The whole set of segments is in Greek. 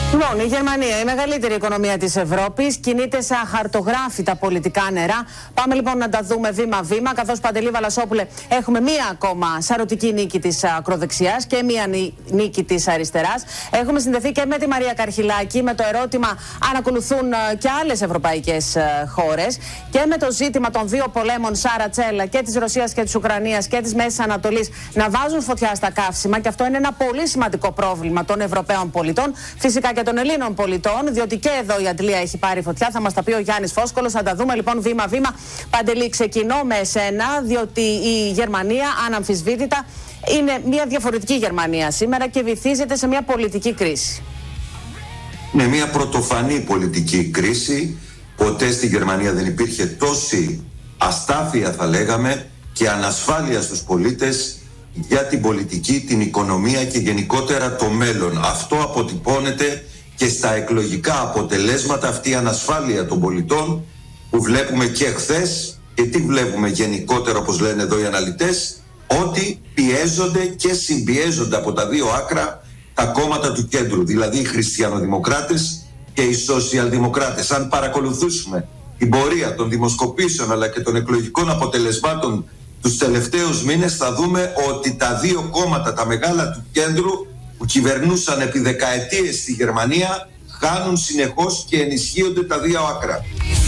Λοιπόν, η Γερμανία, η μεγαλύτερη οικονομία της Ευρώπης, κινείται σε αχαρτογράφητα πολιτικά νερά. Πάμε λοιπόν να τα δούμε βήμα-βήμα. Καθώς, Παντελή Βαλασόπουλε, έχουμε μία ακόμα σαρωτική νίκη της ακροδεξιάς και μία νίκη της αριστεράς. Έχουμε συνδεθεί και με τη Μαρία Καρχιλάκη με το ερώτημα αν ακολουθούν και άλλες ευρωπαϊκές χώρες και με το ζήτημα των δύο πολέμων Σάρα Τσέλα και της Ρωσίας και της Ουκρανίας και της Μέσης Ανατολής να βάζουν φωτιά στα καύσιμα. Και αυτό είναι ένα πολύ σημαντικό πρόβλημα των Ευρωπαίων πολιτών. Φυσικά και των Ελλήνων πολιτών, διότι και εδώ η Αντλία έχει πάρει φωτιά. Θα μας τα πει ο Γιάννης Φόσκολος. Θα τα δούμε λοιπόν βήμα-βήμα. Παντελή, ξεκινώ με εσένα, διότι η Γερμανία, αναμφισβήτητα, είναι μια διαφορετική Γερμανία σήμερα και βυθίζεται σε μια πολιτική κρίση. Ναι, μια πρωτοφανή πολιτική κρίση. Ποτέ στη Γερμανία δεν υπήρχε τόση αστάθεια, θα λέγαμε, και ανασφάλεια στους πολίτες για την πολιτική, την οικονομία και γενικότερα το μέλλον. Αυτό αποτυπώνεται και στα εκλογικά αποτελέσματα, αυτή η ανασφάλεια των πολιτών που βλέπουμε και χθες. Και τι βλέπουμε γενικότερα, όπως λένε εδώ οι αναλυτές, ότι πιέζονται και συμπιέζονται από τα δύο άκρα τα κόμματα του κέντρου, δηλαδή οι χριστιανοδημοκράτες και οι σοσιαλδημοκράτες. Αν παρακολουθήσουμε την πορεία των δημοσκοπήσεων αλλά και των εκλογικών αποτελεσμάτων τους τελευταίους μήνες, θα δούμε ότι τα δύο κόμματα, τα μεγάλα του κέντρου, που κυβερνούσαν επί δεκαετίες στη Γερμανία, χάνουν συνεχώς και ενισχύονται τα δύο άκρα.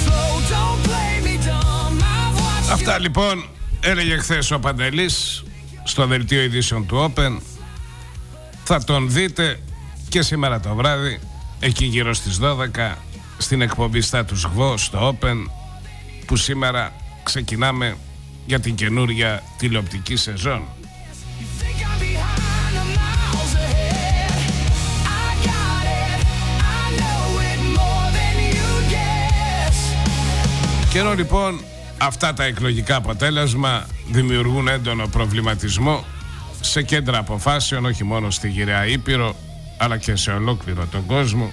Αυτά λοιπόν έλεγε χθες ο Παντελής στο δελτίο ειδήσεων του Open. Θα τον δείτε και σήμερα το βράδυ, εκεί γύρω στις 12, στην εκπομπή Status Quo στο Open, που σήμερα ξεκινάμε για την καινούρια τηλεοπτική σεζόν. Και ενώ λοιπόν αυτά τα εκλογικά αποτέλεσμα δημιουργούν έντονο προβληματισμό σε κέντρα αποφάσεων, όχι μόνο στη γυραιά Ήπειρο αλλά και σε ολόκληρο τον κόσμο,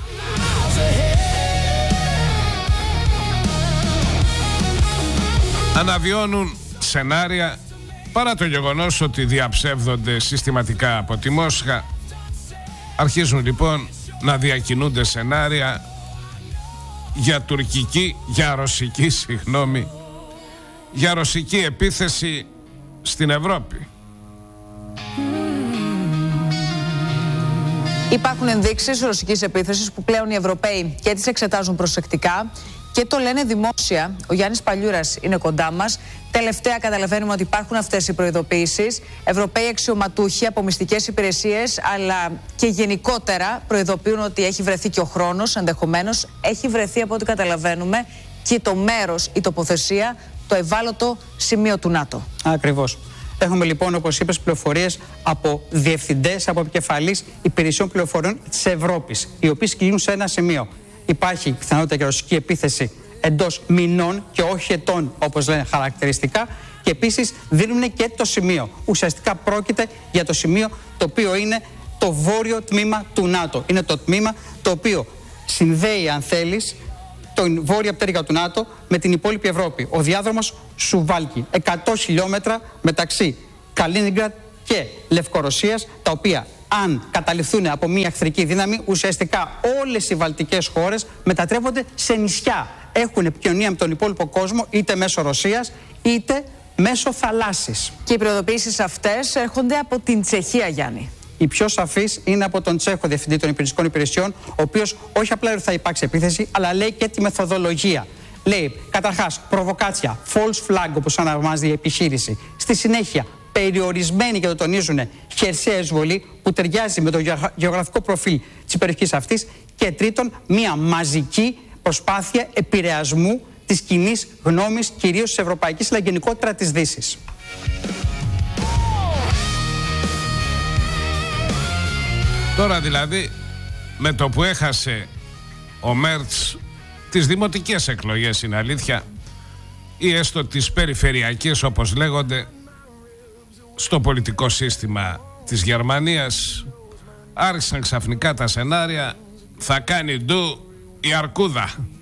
αναβιώνουν σενάρια, παρά το γεγονός ότι διαψεύδονται συστηματικά από τη Μόσχα. Αρχίζουν λοιπόν να διακινούνται σενάρια για ρωσική επίθεση στην Ευρώπη. Υπάρχουν ενδείξεις ρωσικής επίθεσης που πλέον οι Ευρωπαίοι και τις εξετάζουν προσεκτικά και το λένε δημόσια. Ο Γιάννης Παλιούρας είναι κοντά μας. Τελευταία καταλαβαίνουμε ότι υπάρχουν αυτές οι προειδοποιήσεις. Ευρωπαίοι αξιωματούχοι από μυστικές υπηρεσίες αλλά και γενικότερα προειδοποιούν ότι έχει βρεθεί και ο χρόνος, ενδεχομένως έχει βρεθεί, από ό,τι καταλαβαίνουμε, και το μέρος, η τοποθεσία, το ευάλωτο σημείο του ΝΑΤΟ. Ακριβώς. Έχουμε λοιπόν, όπως είπες, πληροφορίες από διευθυντές, από επικεφαλής υπηρεσιών πληροφοριών της Ευρώπης, οι οποίοι κινούν σε ένα σημείο. Υπάρχει πιθανότητα για ρωσική επίθεση εντός μηνών και όχι ετών, όπως λένε χαρακτηριστικά, και επίσης δίνουν και το σημείο. Ουσιαστικά πρόκειται για το σημείο το οποίο είναι το βόρειο τμήμα του ΝΑΤΟ. Είναι το τμήμα το οποίο συνδέει, αν θέλεις, την βόρεια πτέρυγα του ΝΑΤΟ με την υπόλοιπη Ευρώπη. Ο διάδρομος Σουβάλκι, 100 χιλιόμετρα μεταξύ Καλίνιγκραντ και Λευκορωσίας, τα οποία αν καταληφθούν από μια εχθρική δύναμη, ουσιαστικά όλες οι βαλτικές χώρες μετατρέπονται σε νησιά. Έχουν επικοινωνία με τον υπόλοιπο κόσμο, είτε μέσω Ρωσίας, είτε μέσω θαλάσσης. Και οι προειδοποιήσεις αυτές έρχονται από την Τσεχία, Γιάννη. Η πιο σαφής είναι από τον Τσέχο Διευθυντή των Υπηρεσικών Υπηρεσιών, ο οποίος όχι απλά ότι θα υπάρξει επίθεση, αλλά λέει και τη μεθοδολογία. Λέει, καταρχάς, προβοκάτσια, false flag, όπως ονομάζεται η επιχείρηση. Στη συνέχεια, περιορισμένη, και το τονίζουν, χερσαία εισβολή που ταιριάζει με το γεωγραφικό προφίλ της περιοχής αυτής. Και τρίτον, μια μαζική προσπάθεια επηρεασμού της κοινής γνώμης, κυρίως της ευρωπαϊκής, αλλά γενικότερα της Δύσης. Τώρα δηλαδή, με το που έχασε ο Μέρτς τις δημοτικές εκλογές, είναι αλήθεια, ή έστω τις περιφερειακές όπως λέγονται, στο πολιτικό σύστημα της Γερμανίας, άρχισαν ξαφνικά τα σενάρια, θα κάνει ντου η αρκούδα.